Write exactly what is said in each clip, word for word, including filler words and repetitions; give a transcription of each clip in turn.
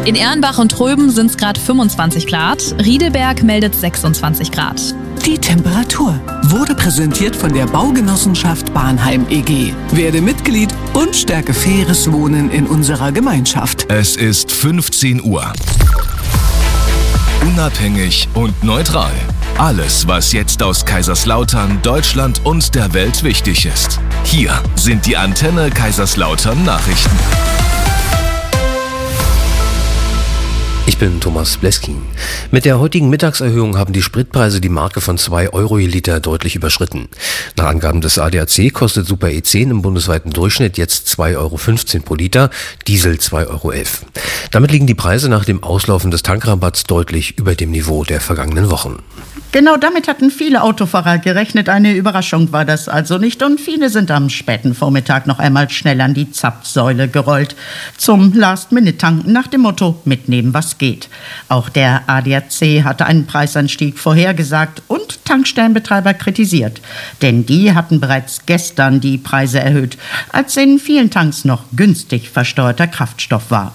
In Ehrenbach und Tröben sind es gerade fünfundzwanzig Grad. Riedeberg meldet sechsundzwanzig Grad. Die Temperatur wurde präsentiert von der Baugenossenschaft Bahnheim E G. Werde Mitglied und stärke faires Wohnen in unserer Gemeinschaft. Es ist fünfzehn Uhr. Unabhängig und neutral. Alles, was jetzt aus Kaiserslautern, Deutschland und der Welt wichtig ist. Hier sind die Antenne Kaiserslautern Nachrichten. Ich bin Thomas Bleskin. Mit der heutigen Mittagserhöhung haben die Spritpreise die Marke von zwei Euro je Liter deutlich überschritten. Nach Angaben des A D A C kostet Super E zehn im bundesweiten Durchschnitt jetzt zwei Euro fünfzehn pro Liter, Diesel zwei Euro elf. Damit liegen die Preise nach dem Auslaufen des Tankrabatts deutlich über dem Niveau der vergangenen Wochen. Genau damit hatten viele Autofahrer gerechnet. Eine Überraschung war das also nicht. Und viele sind am späten Vormittag noch einmal schnell an die Zapfsäule gerollt. Zum Last-Minute-Tanken nach dem Motto, mitnehmen, was geht. Auch der A D A C hatte einen Preisanstieg vorhergesagt und Tankstellenbetreiber kritisiert. Denn die hatten bereits gestern die Preise erhöht, als in vielen Tanks noch günstig versteuerter Kraftstoff war.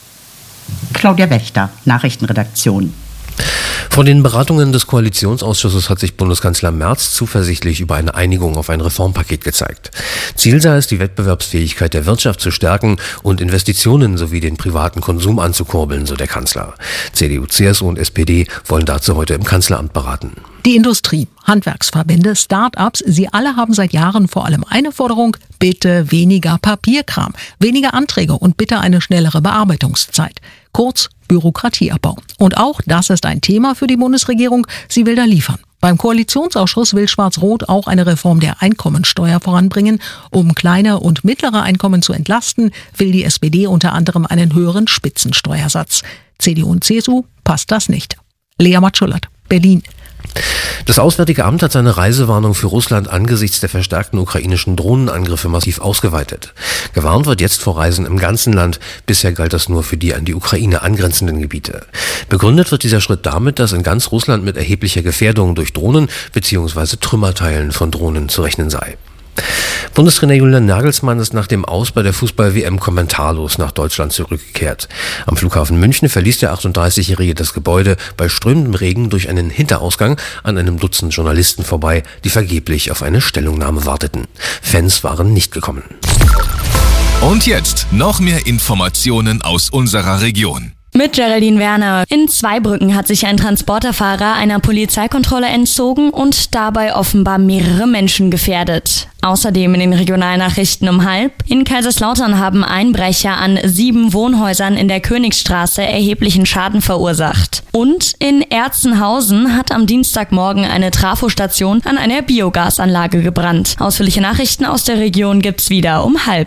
Claudia Wächter, Nachrichtenredaktion. Von den Beratungen des Koalitionsausschusses hat sich Bundeskanzler Merz zuversichtlich über eine Einigung auf ein Reformpaket gezeigt. Ziel sei es, die Wettbewerbsfähigkeit der Wirtschaft zu stärken und Investitionen sowie den privaten Konsum anzukurbeln, so der Kanzler. C D U, C S U und S P D wollen dazu heute im Kanzleramt beraten. Die Industrie, Handwerksverbände, Start-ups, sie alle haben seit Jahren vor allem eine Forderung: bitte weniger Papierkram, weniger Anträge und bitte eine schnellere Bearbeitungszeit. Kurz Bürokratieabbau. Und auch das ist ein Thema für die Bundesregierung. Sie will da liefern. Beim Koalitionsausschuss will Schwarz-Rot auch eine Reform der Einkommensteuer voranbringen. Um kleine und mittlere Einkommen zu entlasten, will die S P D unter anderem einen höheren Spitzensteuersatz. C D U und C S U passt das nicht. Lea Matschullert, Berlin. Das Auswärtige Amt hat seine Reisewarnung für Russland angesichts der verstärkten ukrainischen Drohnenangriffe massiv ausgeweitet. Gewarnt wird jetzt vor Reisen im ganzen Land. Bisher galt das nur für die an die Ukraine angrenzenden Gebiete. Begründet wird dieser Schritt damit, dass in ganz Russland mit erheblicher Gefährdung durch Drohnen bzw. Trümmerteilen von Drohnen zu rechnen sei. Bundestrainer Julian Nagelsmann ist nach dem Aus bei der Fußball-W M kommentarlos nach Deutschland zurückgekehrt. Am Flughafen München verließ der achtunddreißigjährige das Gebäude bei strömendem Regen durch einen Hinterausgang an einem Dutzend Journalisten vorbei, die vergeblich auf eine Stellungnahme warteten. Fans waren nicht gekommen. Und jetzt noch mehr Informationen aus unserer Region. Mit Geraldine Werner. In Zweibrücken hat sich ein Transporterfahrer einer Polizeikontrolle entzogen und dabei offenbar mehrere Menschen gefährdet. Außerdem in den Regionalnachrichten um halb. In Kaiserslautern haben Einbrecher an sieben Wohnhäusern in der Königsstraße erheblichen Schaden verursacht. Und in Erzenhausen hat am Dienstagmorgen eine Trafostation an einer Biogasanlage gebrannt. Ausführliche Nachrichten aus der Region gibt's wieder um halb.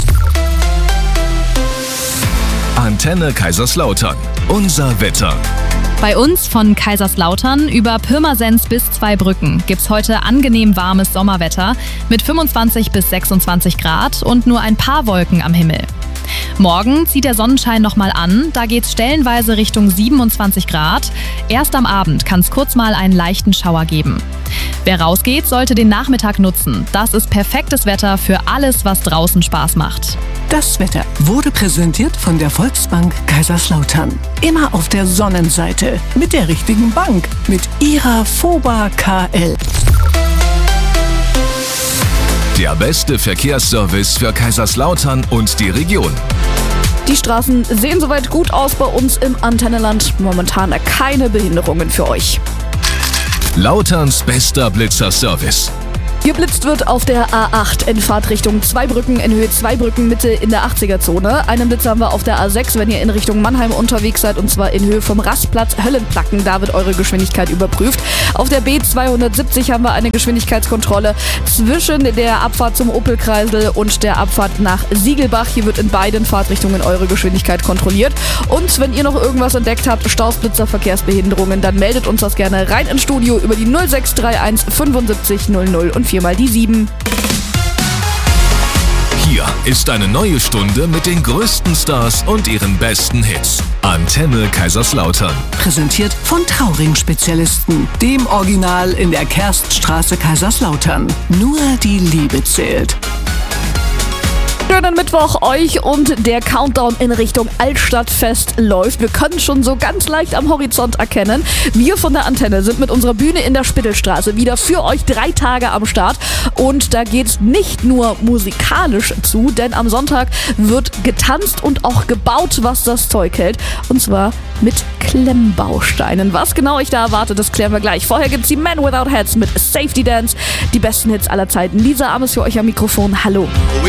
Antenne Kaiserslautern. Unser Wetter. Bei uns von Kaiserslautern über Pirmasens bis Zweibrücken gibt's heute angenehm warmes Sommerwetter mit fünfundzwanzig bis sechsundzwanzig Grad und nur ein paar Wolken am Himmel. Morgen zieht der Sonnenschein nochmal an, da geht's stellenweise Richtung siebenundzwanzig Grad. Erst am Abend kann es kurz mal einen leichten Schauer geben. Wer rausgeht, sollte den Nachmittag nutzen. Das ist perfektes Wetter für alles, was draußen Spaß macht. Das Wetter wurde präsentiert von der Volksbank Kaiserslautern. Immer auf der Sonnenseite mit der richtigen Bank, mit ihrer FOBA K L. Der beste Verkehrsservice für Kaiserslautern und die Region. Die Straßen sehen soweit gut aus bei uns im Antennenland. Momentan keine Behinderungen für euch. Lauterns bester Blitzerservice. Geblitzt wird auf der A acht in Fahrtrichtung Zweibrücken in Höhe Zweibrücken Mitte in der achtziger-Zone. Einen Blitzer haben wir auf der A sechs, wenn ihr in Richtung Mannheim unterwegs seid, und zwar in Höhe vom Rastplatz Höllenplacken. Da wird eure Geschwindigkeit überprüft. Auf der B zweihundertsiebzig haben wir eine Geschwindigkeitskontrolle zwischen der Abfahrt zum Opelkreisel und der Abfahrt nach Siegelbach. Hier wird in beiden Fahrtrichtungen eure Geschwindigkeit kontrolliert. Und wenn ihr noch irgendwas entdeckt habt, Staus, Blitzer, Verkehrsbehinderungen, dann meldet uns das gerne rein ins Studio über die null sechs drei eins fünfundsiebzig null null und viermal die sieben. Hier ist eine neue Stunde mit den größten Stars und ihren besten Hits. Antenne Kaiserslautern. Präsentiert von Trauring-Spezialisten, dem Original in der Kerststraße Kaiserslautern. Nur die Liebe zählt. Schönen Mittwoch euch und der Countdown in Richtung Altstadtfest läuft. Wir können schon so ganz leicht am Horizont erkennen. Wir von der Antenne sind mit unserer Bühne in der Spittelstraße wieder für euch drei Tage am Start. Und da geht's nicht nur musikalisch zu, denn am Sonntag wird getanzt und auch gebaut, was das Zeug hält. Und zwar mit Klemmbausteinen. Was genau ich da erwarte, das klären wir gleich. Vorher gibt's die Men Without Hats mit Safety Dance. Die besten Hits aller Zeiten. Lisa Ames für euch am Mikrofon. Hallo. We